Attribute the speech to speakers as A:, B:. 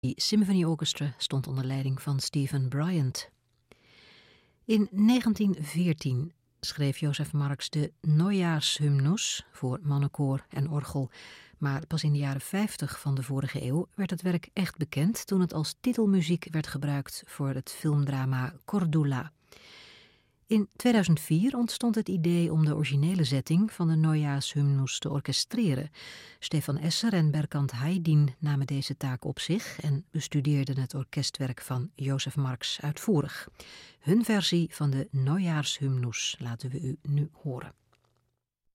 A: Symphony Orchestra stond onder leiding van Stephen Bryant. In 1914 schreef Jozef Marx de Neujahrshymnus voor mannenkoor en orgel. Maar pas in de jaren 50 van de vorige eeuw werd het werk echt bekend toen het als titelmuziek werd gebruikt voor het filmdrama Cordula. In 2004 ontstond het idee om de originele zetting van de Neujahrshymnus te orchestreren. Stefan Esser en Berkant Haydin namen deze taak op zich en bestudeerden het orkestwerk van Jozef Marx uitvoerig. Hun versie van de Neujahrshymnus laten we u nu horen.